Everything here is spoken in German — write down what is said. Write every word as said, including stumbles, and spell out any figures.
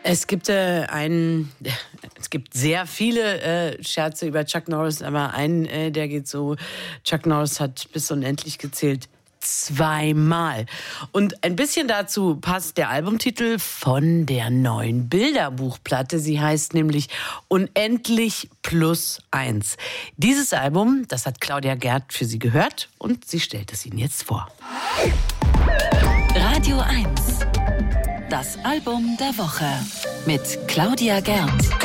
Es gibt äh, einen, es gibt sehr viele äh, Scherze über Chuck Norris, aber einen, äh, der geht so: Chuck Norris hat bis unendlich gezählt. Zweimal. Und ein bisschen dazu passt der Albumtitel von der neuen Bilderbuchplatte. Sie heißt nämlich Unendlich plus eins. Dieses Album, das hat Claudia Gerd für Sie gehört und sie stellt es Ihnen jetzt vor. Radio eins. Das Album der Woche mit Claudia Gerd.